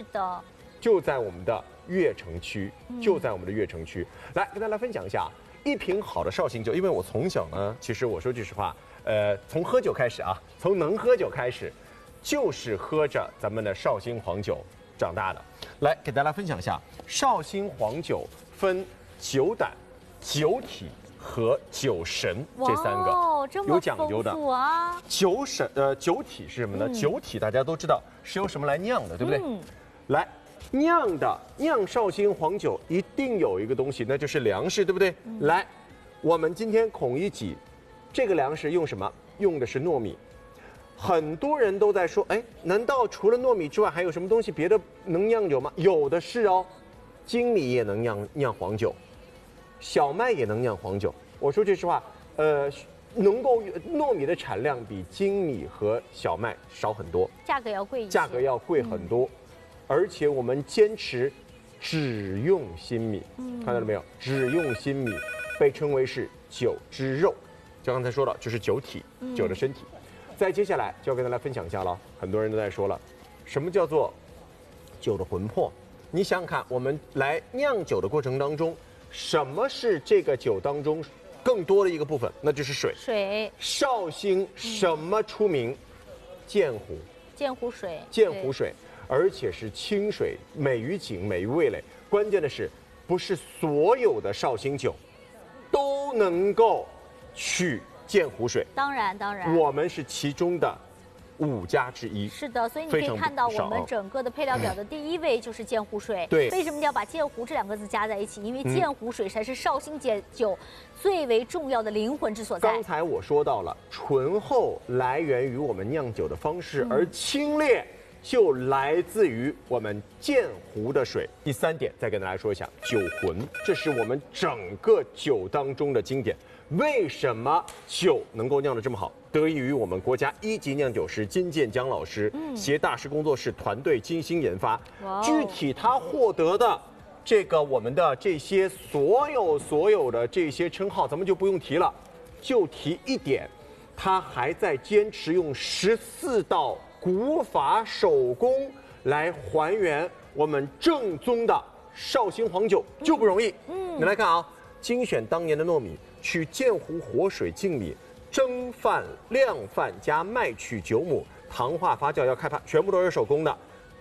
的， 就在我们的悦城区，来跟大家分享一下一瓶好的绍兴酒，因为我从小呢，其实我说句实话，从喝酒开始啊，从能喝酒开始，就是喝着咱们的绍兴黄酒长大的。来给大家分享一下，绍兴黄酒分酒胆、酒体和酒神这三个，有讲究的啊。 酒体是什么呢？酒体大家都知道是由什么来酿的，对不对？来。酿绍兴黄酒一定有一个东西，那就是粮食，对不对？来，我们今天孔乙己，这个粮食用什么？用的是糯米。很多人都在说，哎，难道除了糯米之外，还有什么东西别的能酿酒吗？有的是哦，精米也能酿黄酒，小麦也能酿黄酒。我说句实话，糯米的产量比精米和小麦少很多， 价格要贵一些， 价格要贵很多。而且我们坚持只用新米，看到了没有？只用新米，被称为是酒之肉。就刚才说了，就是酒体，酒的身体。再接下来就要跟大家分享一下了，很多人都在说了，什么叫做酒的魂魄？你想想看，我们来酿酒的过程当中，什么是这个酒当中更多的一个部分？那就是水。 水。 绍兴什么出名？鉴湖。 鉴湖水。 鉴湖水。而且是清水，美于景，美于味蕾。关键的是，不是所有的绍兴酒都能够取鉴湖水。 当然， 我们是其中的5家之一。 是的，所以你可以看到我们整个的配料表的第1位就是鉴湖水。 对， 为什么要把鉴湖这2个字加在一起？因为鉴湖水才是绍兴酒最为重要的灵魂之所在。 刚才我说到了，醇厚来源于我们酿酒的方式，而清冽就来自于我们鉴湖的水。第3点，再跟大家说一下酒魂，这是我们整个酒当中的经典。为什么酒能够酿得这么好？得益于我们国家1级酿酒师金建江老师携大师工作室团队精心研发。具体他获得的这个我们的这些所有的这些称号，咱们就不用提了，就提一点，他还在坚持用14道古法手工来还原我们正宗的绍兴黄酒，就不容易。你来看啊，精选当年的糯米，取鉴湖活水净米，蒸饭、晾饭加麦曲9亩，糖化发酵要开盘，全部都是手工的。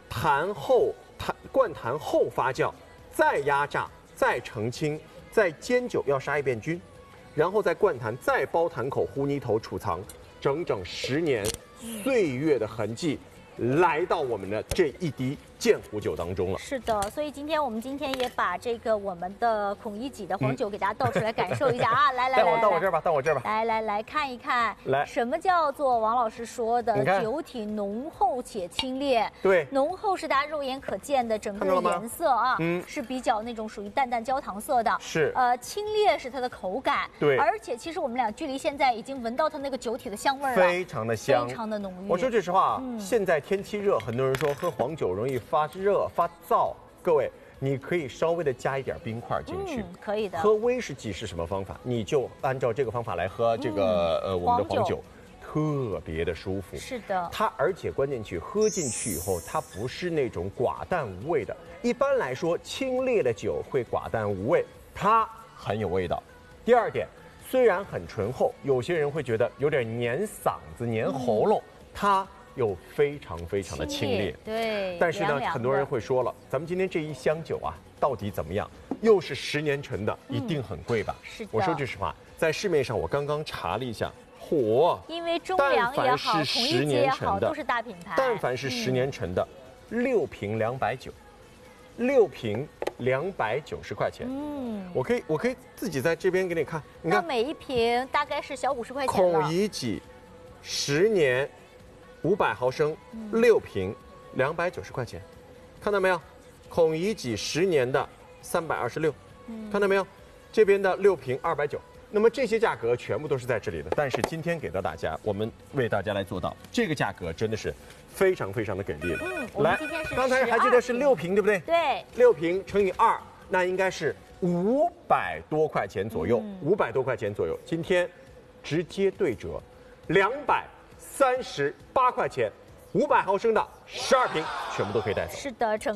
灌坛后发酵，再压榨，再澄清，再煎酒要杀一遍菌，然后在灌坛再包坛口糊泥头储藏，整整10年。岁月的痕迹来到我们的这一滴鉴湖酒当中了。 是的，所以我们今天也把这个我们的孔乙己的黄酒给大家倒出来感受一下啊！来， 到我这儿吧， 来看一看， 来， 什么叫做王老师说的酒体浓厚且清冽？ 对， 浓厚是大家肉眼可见的整个颜色啊，是比较那种属于淡焦糖色的。 是， 清冽是它的口感。 对， 而且其实我们俩距离现在已经闻到它那个酒体的香味了， 非常的香， 非常的浓郁。 我说句实话，现在天气热，很多人说喝黄酒容易发热发燥，各位，你可以稍微的加一点冰块进去， 可以的。 喝威士忌是什么方法？你就按照这个方法来喝这个我们的黄酒，特别的舒服。 是的， 它而且关键喝进去以后，它不是那种寡淡无味的。一般来说，清冽的酒会寡淡无味，它很有味道。第2点，虽然很醇厚，有些人会觉得有点黏嗓子、黏喉咙，它又非常的清冽。 对， 但是呢，很多人会说了，咱们今天这一箱酒啊，到底怎么样？又是10年陈的，一定很贵吧？ 是的。 我说句实话，在市面上我刚刚查了一下， 因为中粮也好，孔乙己也好，都是大品牌。 但凡是10年陈的，6瓶290，6瓶290块钱。我可以自己在这边给你看，你看， 那每一瓶大概是小50块钱。 孔乙己10年500毫升，6瓶290块钱，看到没有？孔乙己10年的326，看到没有？这边的6瓶290。那么这些价格全部都是在这里的，但是今天给到大家，我们为大家来做到这个价格，真的是非常的给力了。 来， 刚才还记得是6瓶对不对？ 对 ，6瓶乘以2，那应该是500多块钱左右，500多块钱左右。今天直接对折，238块钱，500毫升的12瓶全部都可以带走。 是的，